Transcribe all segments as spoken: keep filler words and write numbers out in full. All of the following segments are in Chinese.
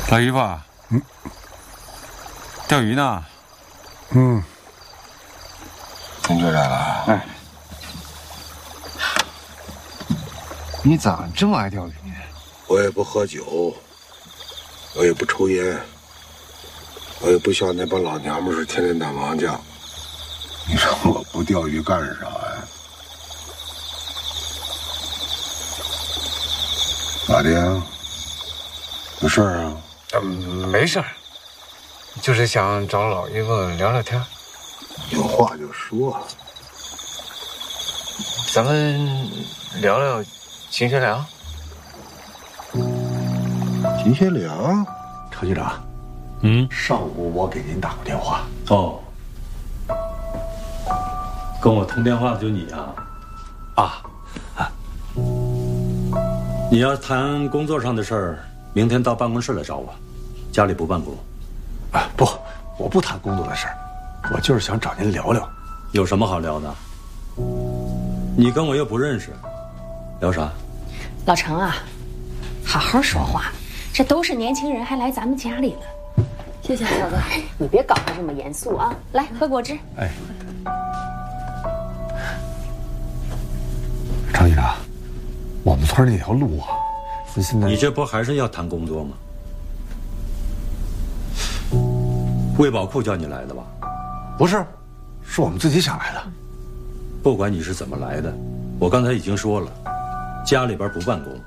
老姨夫，嗯，钓鱼呢？ 嗯， 您就来了。哎，你咋这么爱钓鱼呢？ 我也不喝酒，我也不抽烟，我也不像那帮老娘们似的天天打麻将。你说我不钓鱼干啥呀？咋的呀？有事儿啊？ 嗯，没事儿，就是想找老姨夫聊聊天。 有话就说。 咱们聊聊秦学良。 秦学良， 程局长， 嗯， 上午我给您打过电话。 哦，跟我通电话的就你啊？ 啊啊！ 你要谈工作上的事儿，明天到办公室来找我，家里不办公。 啊不，我不谈工作的事儿，我就是想找您聊聊。 有什么好聊的？你跟我又不认识，聊啥？ 老程啊，好好说话，这都是年轻人，还来咱们家里了。 谢谢小哥， 你别搞得这么严肃啊！来，喝果汁。 哎，程局长，我们村那条路啊，现在你这不还是要谈工作吗？卫保库叫你来的吧？ 不是，是我们自己想来的。 不管你是怎么来的，我刚才已经说了，家里边不办公。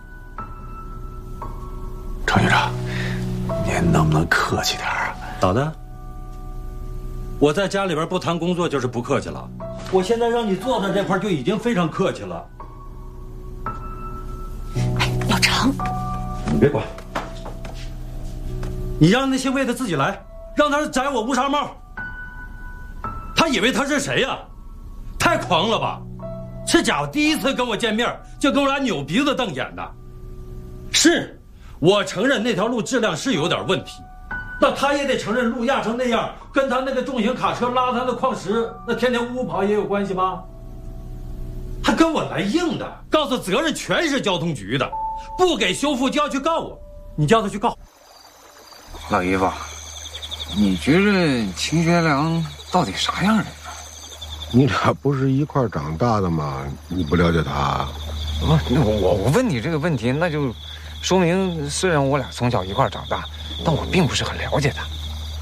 程局长，您能不能客气点啊？ 咋的？我在家里边不谈工作就是不客气了？我现在让你坐在这块就已经非常客气了。 哎，老程， 你别管，你让那姓魏的自己来，让他摘我乌纱帽。他以为他是谁呀？太狂了吧！这家伙第一次跟我见面就跟我俩扭鼻子瞪眼的。是，我承认那条路质量是有点问题，那他也得承认路压成那样，跟他那个重型卡车拉他的矿石，那天天呜呜跑也有关系吗？他跟我来硬的，告诉责任全是交通局的，不给修复就要去告我。你叫他去告。 老姨夫，你觉着秦学良到底啥样人呢？ 你俩不是一块长大的吗？你不了解他？ 不，那我我问你这个问题，那就说明虽然我俩从小一块长大，但我并不是很了解他。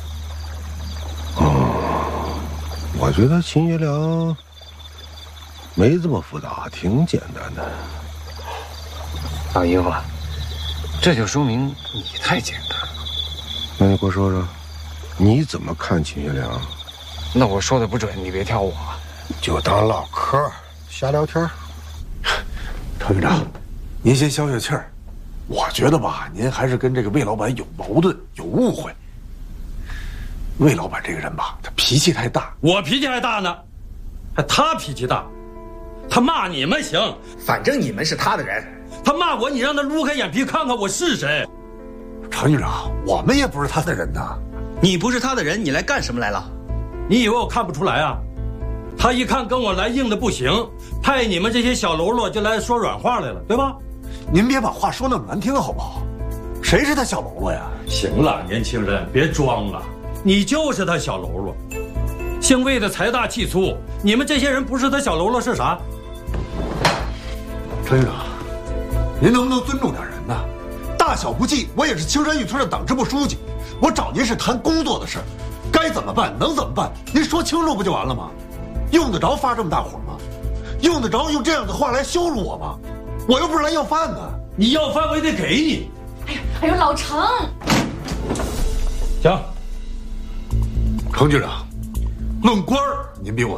哦，我觉得秦学良没这么复杂，挺简单的。 老姨夫，这就说明你太简单了。 那你给我说说，你怎么看秦学良？ 那我说的不准，你别挑我。 就当唠嗑，瞎聊天。 程局长，您先消消气儿。我觉得吧，您还是跟这个魏老板有矛盾、有误会。魏老板这个人吧，他脾气太大。 我脾气还大呢，还他脾气大。他骂你们行， 反正你们是他的人。 他骂我，你让他撸开眼皮看看我是谁。 程局长，我们也不是他的人呐。 你不是他的人，你来干什么来了？ 你以为我看不出来啊？他一看跟我来硬的不行，派你们这些小喽啰就来说软话来了，对吧？ 您别把话说那么难听好不好？谁是他小喽啰呀？ 行了，年轻人别装了，你就是他小喽啰。姓魏的财大气粗，你们这些人不是他小喽啰是啥？ 程局长，您能不能尊重点人呢？大小不计，我也是青山峪村的党支部书记，我找您是谈工作的事，该怎么办能怎么办，您说清楚不就完了吗？用得着发这么大火吗？用得着用这样的话来羞辱我吗？我又不是来要饭的。 你要饭我也得给你。 哎呦，哎呦，老程， 行， 程局长，论官儿您比我